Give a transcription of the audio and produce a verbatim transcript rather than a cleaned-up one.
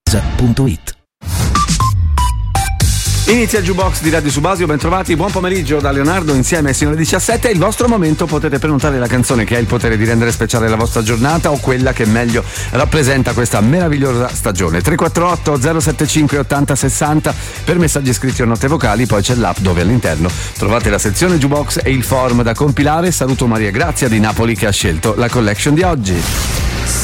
punto it. Inizia il Jukebox di Radio Subasio, ben trovati, buon pomeriggio da Leonardo insieme sino alle diciassette. È il vostro momento, potete prenotare la canzone che ha il potere di rendere speciale la vostra giornata o quella che meglio rappresenta questa meravigliosa stagione. tre quattro otto zero sette cinque ottanta sessanta per messaggi scritti o note vocali, poi c'è l'app dove all'interno trovate la sezione Jukebox e il form da compilare. Saluto Maria Grazia di Napoli che ha scelto la collection di oggi.